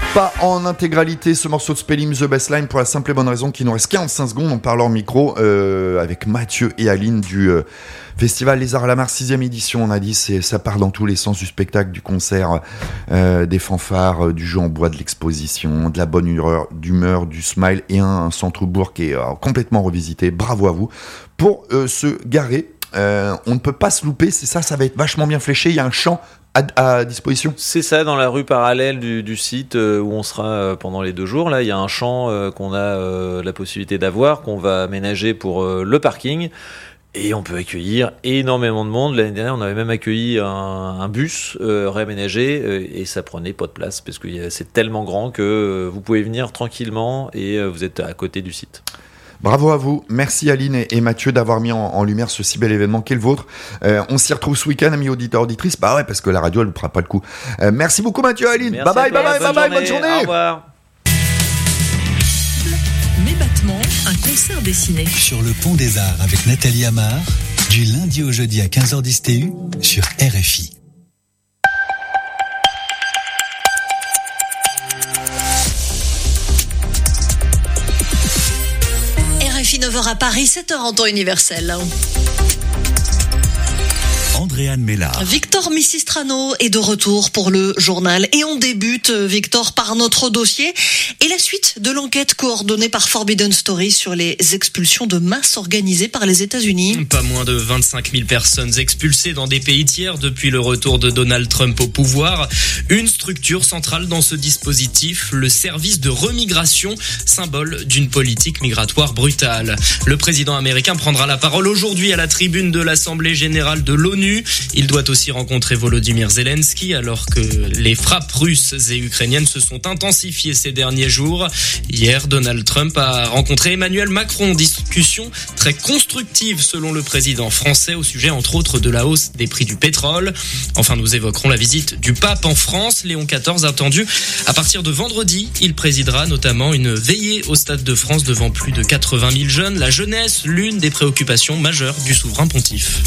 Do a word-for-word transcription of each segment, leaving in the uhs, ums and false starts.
Pas en intégralité ce morceau de Spellim The Best Line pour la simple et bonne raison qu'il nous reste quarante-cinq secondes. On parle en micro euh, avec Mathieu et Aline du euh, Festival Les Arts à la Mare, sixième édition. On a dit c'est ça part dans tous les sens, du spectacle, du concert, euh, des fanfares, euh, du jeu en bois, de l'exposition, de la bonne humeur, d'humeur, du smile et un, un centre-bourg qui est euh, complètement revisité. Bravo à vous pour euh, se garer. Euh, on ne peut pas se louper, c'est ça, ça va être vachement bien fléché. Il y a un champ à, à disposition. C'est ça, dans la rue parallèle du, du site euh, où on sera euh, pendant les deux jours. Là, il y a un champ euh, qu'on a euh, la possibilité d'avoir, qu'on va aménager pour euh, le parking. Et on peut accueillir énormément de monde. L'année dernière, on avait même accueilli un, un bus euh, réaménagé euh, et ça prenait pas de place parce que c'est tellement grand que euh, vous pouvez venir tranquillement et euh, vous êtes à côté du site. Bravo à vous, merci Aline et, et Mathieu d'avoir mis en, en lumière ce si bel événement qu'est le vôtre. Euh, on s'y retrouve ce week-end, amis auditeurs, auditrices. Bah ouais, parce que la radio, elle ne fera pas le coup. Euh, merci beaucoup Mathieu, Aline. Merci bye bye, toi, bye bye, bye bye, bonne journée. Au revoir. Mes battements, un concert dessiné. Sur le Pont des Arts avec Nathalie Amar, du lundi au jeudi à quinze heures dix T U sur R F I. neuf heures à Paris, sept heures en temps universel. Andréane Mélard. Victor Missistrano est de retour pour le journal et on débute, Victor, par notre dossier et la suite de l'enquête coordonnée par Forbidden Stories sur les expulsions de masse organisées par les États-Unis. Pas moins de vingt-cinq mille personnes expulsées dans des pays tiers depuis le retour de Donald Trump au pouvoir. Une structure centrale dans ce dispositif, le service de remigration, symbole d'une politique migratoire brutale. Le président américain prendra la parole aujourd'hui à la tribune de l'Assemblée générale de l'ONU. Il doit aussi rencontrer Volodymyr Zelensky alors que les frappes russes et ukrainiennes se sont intensifiées ces derniers jours. Hier, Donald Trump a rencontré Emmanuel Macron. Discussion très constructive selon le président français au sujet entre autres de la hausse des prix du pétrole. Enfin, nous évoquerons la visite du pape en France. Léon quatorze attendu à partir de vendredi. Il présidera notamment une veillée au Stade de France devant plus de quatre-vingt mille jeunes. La jeunesse, l'une des préoccupations majeures du souverain pontife.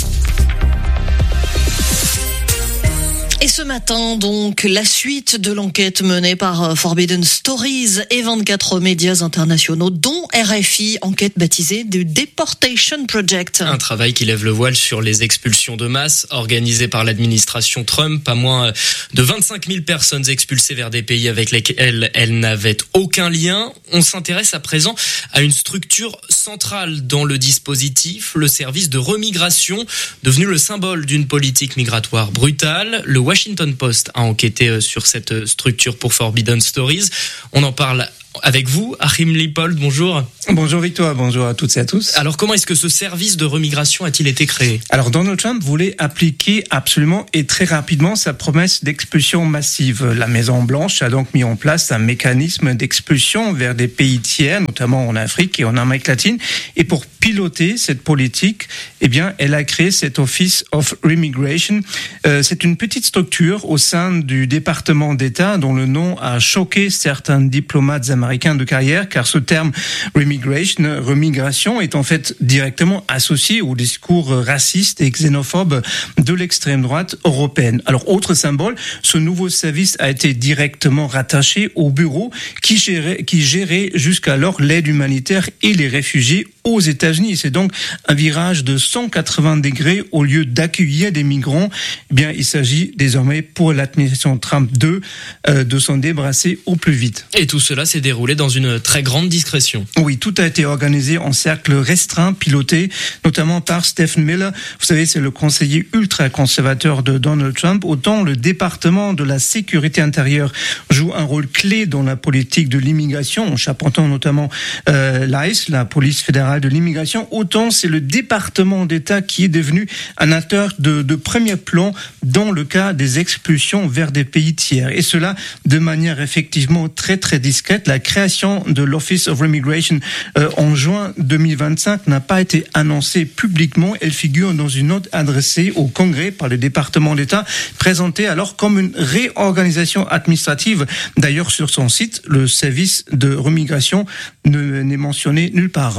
Et ce matin, donc, la suite de l'enquête menée par Forbidden Stories et vingt-quatre médias internationaux, dont R F I, enquête baptisée The Deportation Project. Un travail qui lève le voile sur les expulsions de masse organisées par l'administration Trump. Pas moins de vingt-cinq mille personnes expulsées vers des pays avec lesquels elles n'avaient aucun lien. On s'intéresse à présent à une structure centrale dans le dispositif, le service de remigration, devenu le symbole d'une politique migratoire brutale. Le Washington Post a enquêté sur cette structure pour Forbidden Stories. On en parle avec vous, Achim Lippold, bonjour. Bonjour Victor, bonjour à toutes et à tous. Alors comment est-ce que ce service de remigration a-t-il été créé ? Alors Donald Trump voulait appliquer absolument et très rapidement sa promesse d'expulsion massive. La Maison Blanche a donc mis en place un mécanisme d'expulsion vers des pays tiers, notamment en Afrique et en Amérique latine. Et pour piloter cette politique, eh bien, elle a créé cet Office of Remigration. Euh, c'est une petite structure au sein du département d'État dont le nom a choqué certains diplomates américains de carrière, car ce terme remigration, remigration, est en fait directement associé au discours raciste et xénophobe de l'extrême droite européenne. Alors, autre symbole, ce nouveau service a été directement rattaché au bureau qui gérait, qui gérait jusqu'alors l'aide humanitaire et les réfugiés aux États-Unis. C'est donc un virage de cent quatre-vingts degrés. Au lieu d'accueillir des migrants, eh bien, il s'agit désormais pour l'administration Trump deux euh, de s'en débarrasser au plus vite. Et tout cela s'est déroulé dans une très grande discrétion. Oui, tout a été organisé en cercle restreint, piloté notamment par Stephen Miller. Vous savez, c'est le conseiller ultra-conservateur de Donald Trump. Autant le département de la sécurité intérieure joue un rôle clé dans la politique de l'immigration, en chapeautant notamment euh, l'I C E, la police fédérale de l'immigration, autant c'est le département d'État qui est devenu un acteur de, de premier plan dans le cas des expulsions vers des pays tiers. Et cela de manière effectivement très très discrète. La création de l'Office of Remigration euh, en juin deux mille vingt-cinq n'a pas été annoncée publiquement. Elle figure dans une note adressée au Congrès par le département d'État, présentée alors comme une réorganisation administrative. D'ailleurs, sur son site, le service de remigration ne, n'est mentionné nulle part. Et de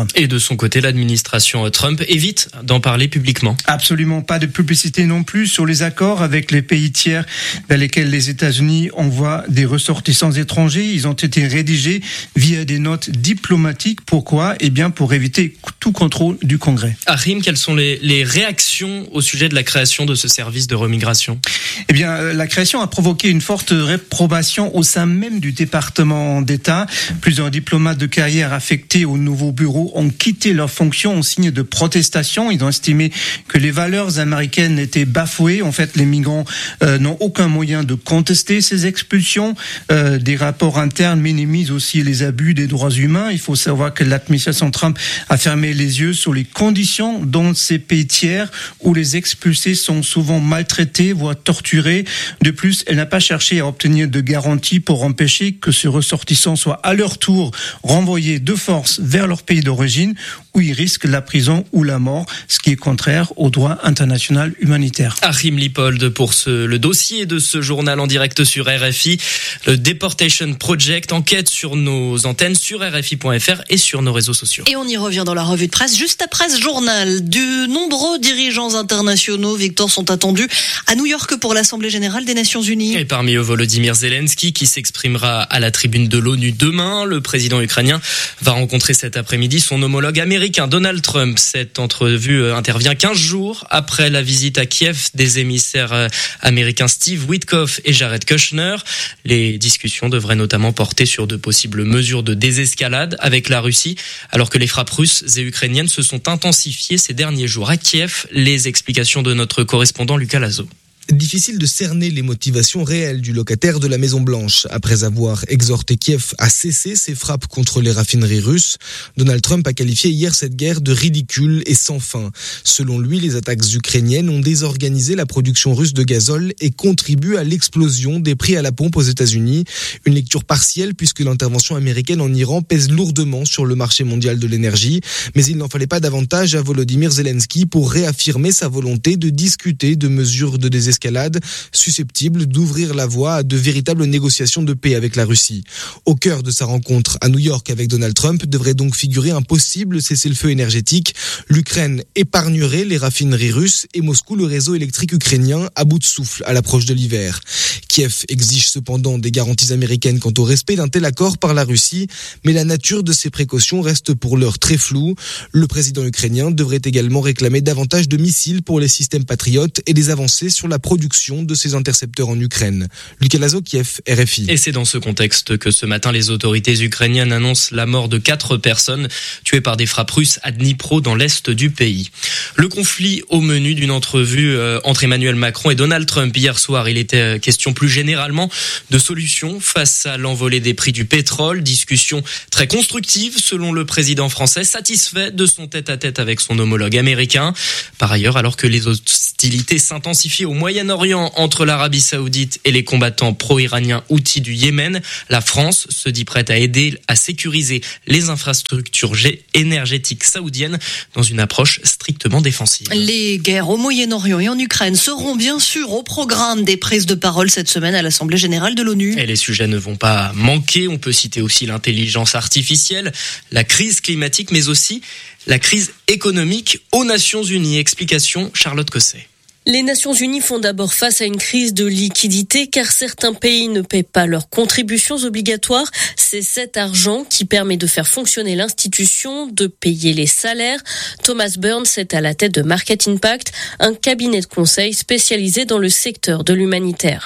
son côté, l'administration Trump évite d'en parler publiquement. Absolument pas de publicité non plus sur les accords avec les pays tiers vers lesquels les États-Unis envoient des ressortissants étrangers. Ils ont été rédigés via des notes diplomatiques. Pourquoi ? Eh bien, pour éviter tout contrôle du Congrès. Achim, quelles sont les, les réactions au sujet de la création de ce service de remigration ? Eh bien, la création a provoqué une forte réprobation au sein même du département d'État. Plusieurs diplomates de carrière affectés au nouveau bureau ont quitté leurs fonctions en signe de protestation. Ils ont estimé que les valeurs américaines étaient bafouées. En fait, les migrants euh, n'ont aucun moyen de contester ces expulsions. Euh, des rapports internes minimisent aussi les abus des droits humains. Il faut savoir que l'administration Trump a fermé les yeux sur les conditions dans ces pays tiers où les expulsés sont souvent maltraités, voire torturés. De plus, elle n'a pas cherché à obtenir de garanties pour empêcher que ces ressortissants soient à leur tour renvoyés de force vers leur pays d'origine où ils risquent la prison ou la mort, ce qui est contraire au droit international humanitaire. Achim Lippold pour ce, le dossier de ce journal en direct sur R F I. Le Deportation Project enquête sur nos antennes sur R F I point F R et sur nos réseaux sociaux. Et on y revient dans la revue de presse juste après ce journal. De nombreux dirigeants internationaux, Victor, sont attendus à New York pour l'Assemblée générale des Nations Unies. Et parmi eux, Volodymyr Zelensky qui s'exprimera à la tribune de l'ONU demain. Le président ukrainien va rencontrer cet après-midi son homologue américain Donald Trump. Cette entrevue intervient quinze jours après la visite à Kiev des émissaires américains Steve Witkoff et Jared Kushner. Les discussions devraient notamment porter sur de possibles mesures de désescalade avec la Russie, alors que les frappes russes et ukrainiennes se sont intensifiées ces derniers jours à Kiev. Les explications de notre correspondant Lucas Lazo. Difficile de cerner les motivations réelles du locataire de la Maison-Blanche. Après avoir exhorté Kiev à cesser ses frappes contre les raffineries russes, Donald Trump a qualifié hier cette guerre de ridicule et sans fin. Selon lui, les attaques ukrainiennes ont désorganisé la production russe de gazole et contribuent à l'explosion des prix à la pompe aux États-Unis. Une lecture partielle puisque l'intervention américaine en Iran pèse lourdement sur le marché mondial de l'énergie. Mais il n'en fallait pas davantage à Volodymyr Zelensky pour réaffirmer sa volonté de discuter de mesures de désescalade escalade susceptible d'ouvrir la voie à de véritables négociations de paix avec la Russie. Au cœur de sa rencontre à New York avec Donald Trump devrait donc figurer un possible cessez-le-feu énergétique. L'Ukraine épargnerait les raffineries russes et Moscou le réseau électrique ukrainien à bout de souffle à l'approche de l'hiver. Kiev exige cependant des garanties américaines quant au respect d'un tel accord par la Russie, mais la nature de ces précautions reste pour l'heure très floue. Le président ukrainien devrait également réclamer davantage de missiles pour les systèmes patriotes et des avancées sur la production de ces intercepteurs en Ukraine. Lucas Lazo, Kiev, R F I. Et c'est dans ce contexte que ce matin, les autorités ukrainiennes annoncent la mort de quatre personnes tuées par des frappes russes à Dnipro, dans l'est du pays. Le conflit au menu d'une entrevue entre Emmanuel Macron et Donald Trump hier soir. Il était question plus généralement de solutions face à l'envolée des prix du pétrole. Discussion très constructive selon le président français, satisfait de son tête-à-tête avec son homologue américain. Par ailleurs, alors que les hostilités s'intensifient au Moyen-Orient entre l'Arabie Saoudite et les combattants pro-iraniens houthis du Yémen, la France se dit prête à aider à sécuriser les infrastructures énergétiques saoudiennes dans une approche strictement défensive. Les guerres au Moyen-Orient et en Ukraine seront bien sûr au programme des prises de parole cette semaine à l'Assemblée générale de l'ONU. Et les sujets ne vont pas manquer. On peut citer aussi l'intelligence artificielle, la crise climatique, mais aussi la crise économique aux Nations Unies. Explication Charlotte Cosset. Les Nations Unies font d'abord face à une crise de liquidité car certains pays ne paient pas leurs contributions obligatoires. C'est cet argent qui permet de faire fonctionner l'institution, de payer les salaires. Thomas Burns est à la tête de Market Impact, un cabinet de conseil spécialisé dans le secteur de l'humanitaire.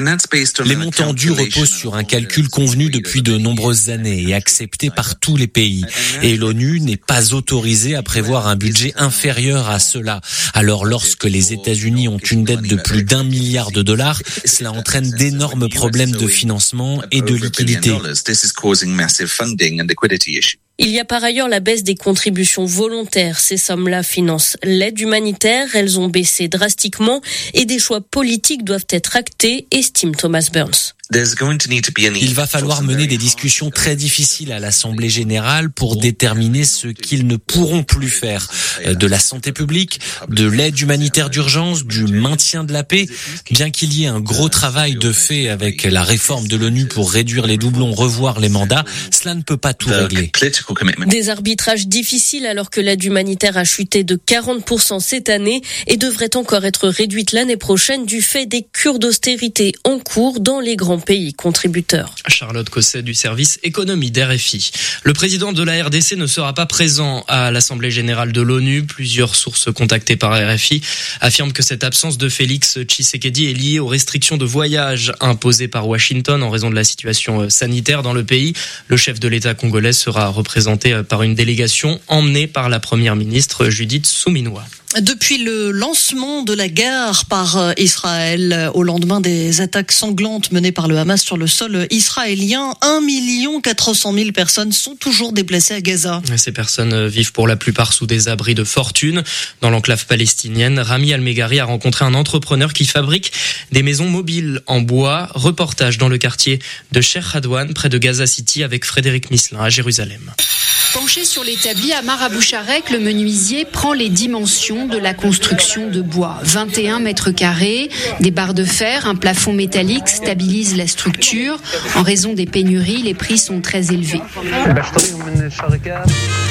Les montants dus reposent sur un calcul convenu depuis de nombreuses années et accepté par tous les pays. Et l'ONU n'est pas autorisée à prévoir un budget inférieur à cela. Alors lorsque les États-Unis ont une dette de plus d'un milliard de dollars, cela entraîne d'énormes problèmes de financement et de liquidité. Il y a par ailleurs la baisse des contributions volontaires. Ces sommes-là financent l'aide humanitaire. Elles ont baissé drastiquement et des choix politiques doivent être actés, estime Thomas Burns. Il va falloir mener des discussions très difficiles à l'Assemblée générale pour déterminer ce qu'ils ne pourront plus faire. De la santé publique, de l'aide humanitaire d'urgence, du maintien de la paix. Bien qu'il y ait un gros travail de fait avec la réforme de l'ONU pour réduire les doublons, revoir les mandats, cela ne peut pas tout régler. Des arbitrages difficiles alors que l'aide humanitaire a chuté de quarante pour cent cette année et devrait encore être réduite l'année prochaine du fait des cures d'austérité en cours dans les grands pays contributeurs. Charlotte Cosset du service économie d'R F I. Le président de la R D C ne sera pas présent à l'Assemblée générale de l'ONU. Plusieurs sources contactées par R F I affirment que cette absence de Félix Tshisekedi est liée aux restrictions de voyage imposées par Washington en raison de la situation sanitaire dans le pays. Le chef de l'État congolais sera représenté par une délégation emmenée par la première ministre Judith Suminwa. Depuis le lancement de la guerre par Israël au lendemain des attaques sanglantes menées par le Hamas sur le sol israélien, un million quatre cent mille personnes sont toujours déplacées à Gaza. Ces personnes vivent pour la plupart sous des abris de fortune. Dans l'enclave palestinienne, Rami Al-Meghari a rencontré un entrepreneur qui fabrique des maisons mobiles en bois. Reportage dans le quartier de Sheikh Radwan, près de Gaza City, avec Frédéric Misselin à Jérusalem. Penché sur l'établi à Maraboucharek, le menuisier prend les dimensions de la construction de bois. vingt et un mètres carrés, des barres de fer, un plafond métallique stabilisent la structure. En raison des pénuries, les prix sont très élevés.